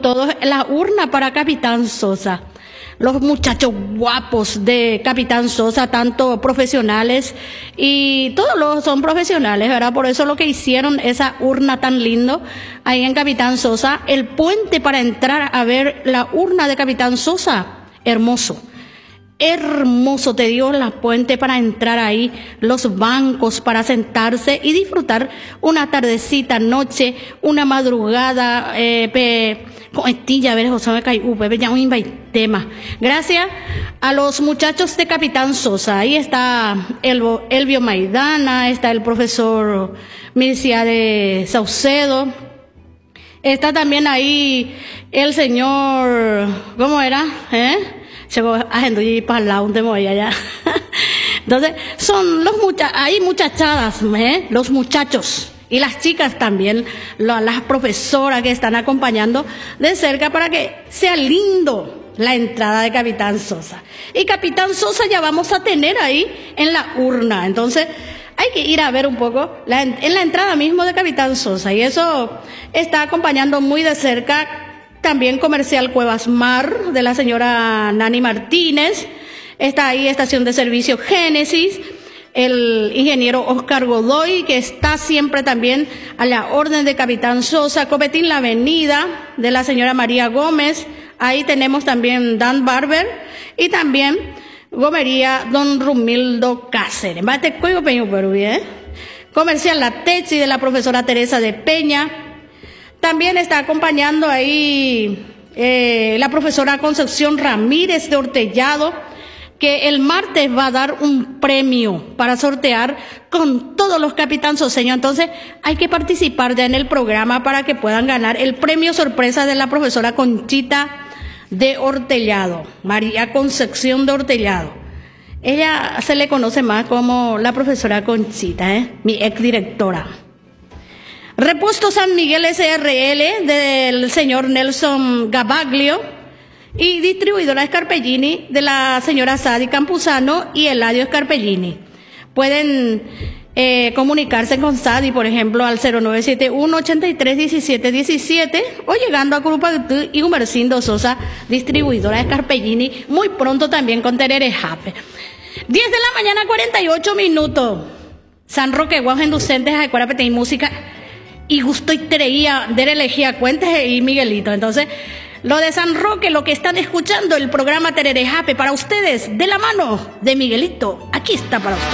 todos la urna para Capitán Sosa. Los muchachos guapos de Capitán Sosa, tanto profesionales y todos los son profesionales, ¿verdad? Por eso lo que hicieron esa urna tan lindo ahí en Capitán Sosa, el puente para entrar a ver la urna de Capitán Sosa, hermoso. Hermoso, te dio la puente para entrar ahí, los bancos para sentarse y disfrutar una tardecita, noche, una madrugada, con estilla, a ver, José me cae, ya un tema. Gracias a los muchachos de Capitán Sosa, ahí está Elvio Maidana, está el profesor Mircea de Saucedo, está también ahí el señor, ¿cómo era? Llegó haciendo y para el lado de Moya ya. Entonces, son hay muchachadas, los muchachos y las chicas también, las profesoras que están acompañando de cerca para que sea lindo la entrada de Capitán Sosa. Y Capitán Sosa ya vamos a tener ahí en la urna. Entonces, hay que ir a ver un poco en la entrada mismo de Capitán Sosa. Y eso está acompañando muy de cerca también Comercial Cuevas Mar, de la señora Nani Martínez. Está ahí Estación de Servicio Génesis, el ingeniero Oscar Godoy, que está siempre también a la orden de Capitán Sosa. Copetín La Avenida, de la señora María Gómez. Ahí tenemos también Dan Barber y también Gomería Don Rumildo Cáceres. Comercial La Techi, de la profesora Teresa de Peña. También está acompañando ahí la profesora Concepción Ramírez de Hortellado, que el martes va a dar un premio para sortear con todos los Capitán Soseños. Entonces hay que participar ya en el programa para que puedan ganar el premio sorpresa de la profesora Conchita de Hortellado, María Concepción de Hortellado. Ella se le conoce más como la profesora Conchita, mi exdirectora. Repuesto San Miguel SRL del señor Nelson Gabaglio y distribuidora Scarpellini de la señora Sadi Campuzano y Eladio Scarpellini. Pueden comunicarse con Sadi, por ejemplo, al 0971-831717 o llegando a Grupo y Humercindo Sosa, distribuidora Scarpellini, muy pronto también con Terere Jape. 10 de la mañana, 48 minutos. San Roque, Guajen Docentes, Acuérdate y Música. Y gusto y treía de elegía cuentes y Miguelito. Entonces, lo de San Roque, lo que están escuchando, el programa Terere Jape para ustedes, de la mano de Miguelito. Aquí está para ustedes.